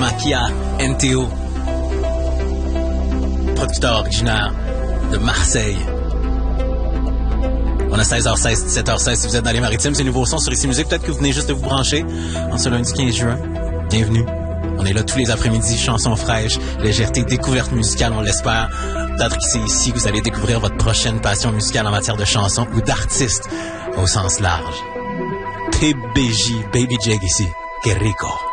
Makia NTO, producteur originaire de Marseille. On a 16h16, 17h16 si vous êtes dans les Maritimes. C'est nouveau son sur Ici Musique. Peut-être que vous venez juste de vous brancher en ce lundi 15 juin. Bienvenue. On est là tous les après-midi, chansons fraîches, légèreté, découverte musicale, on l'espère. Peut-être que c'est ici que vous allez découvrir votre prochaine passion musicale en matière de chansons ou d'artistes au sens large. PBJ, Baby Jake ici. Que rico.